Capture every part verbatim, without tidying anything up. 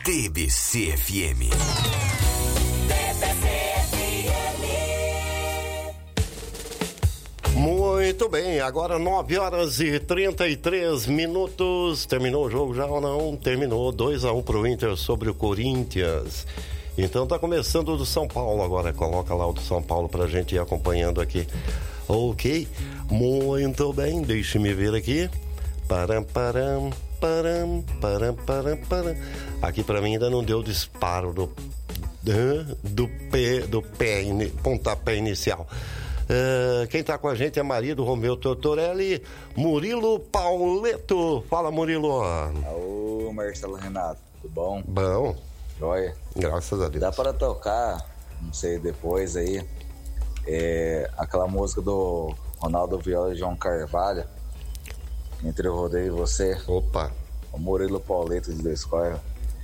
T B C F M. Muito bem, agora nove horas e trinta e três minutos. Terminou o jogo já ou não? Terminou, dois a um pro Inter sobre o Corinthians. Então tá começando o do São Paulo agora. Coloca lá o do São Paulo pra gente ir acompanhando aqui. Ok, muito bem, deixe-me ver aqui. Param, param, param, param, param, param. Aqui pra mim ainda não deu disparo do, do pé, do pé, pontapé inicial. Uh, quem tá com a gente é Maria do Romeu Tortorelli, Murilo Pauleto. Fala, Murilo. Ô, Marcelo Renato, tudo bom? Bom. Joia. Graças a Deus. Dá para tocar, não sei, depois aí, é, aquela música do Ronaldo Viola e João Carvalho, Entre o Rodeio e Você. Opa. O Murilo Pauleto de Dois Correios.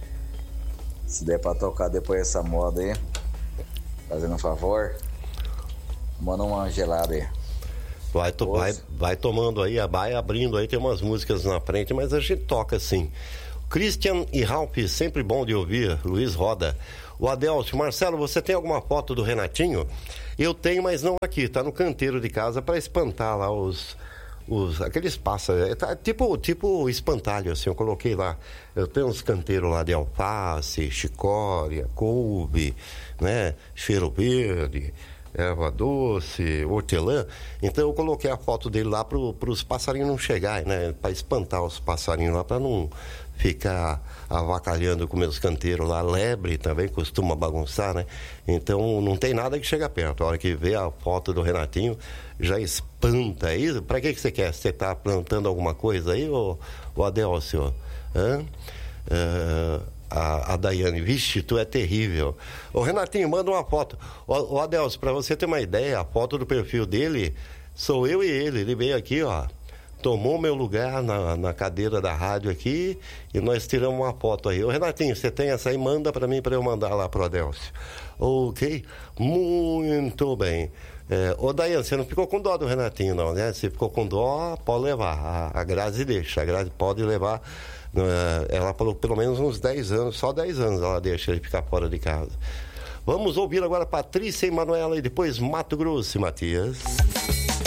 Se der pra tocar depois essa moda aí, fazendo um favor, manda uma gelada aí. Vai, to- vai, vai tomando aí, vai abrindo aí, tem umas músicas na frente, mas a gente toca assim. Christian e Ralph, sempre bom de ouvir. Luiz Roda. O Adelcio, Marcelo, você tem alguma foto do Renatinho? Eu tenho, mas não aqui, tá no canteiro de casa para espantar lá os, os aqueles pássaros, tá, tipo, tipo espantalho, assim, eu coloquei lá. Eu tenho uns canteiros lá de alface, chicória, couve, né, cheiro verde, erva doce, hortelã. Então eu coloquei a foto dele lá para os passarinhos não chegarem, né? Para espantar os passarinhos lá, para não ficar avacalhando com meus canteiros lá. Lebre também costuma bagunçar, né? Então não tem nada que chega perto. A hora que vê a foto do Renatinho, já espanta. Aí, para que, que você quer? Você tá plantando alguma coisa aí, ô, ô Adelcio? Hã? Uh, A, a Daiane, vixe, tu é terrível. Ô Renatinho, manda uma foto. Ô, ô Adelcio, pra você ter uma ideia, a foto do perfil dele, sou eu e ele. Ele veio aqui, ó, tomou meu lugar na, na cadeira da rádio aqui e nós tiramos uma foto aí. Ô Renatinho, você tem essa aí? Manda pra mim, pra eu mandar lá pro Adelcio. Ok? Muito bem. É, ô Daiane, você não ficou com dó do Renatinho não, né? Se ficou com dó, pode levar. A, a Grazi deixa, a Grazi pode levar. Ela falou pelo menos uns dez anos, só dez anos ela deixa ele ficar fora de casa. Vamos ouvir agora Patrícia e Manuela e depois Mato Grosso e Matias.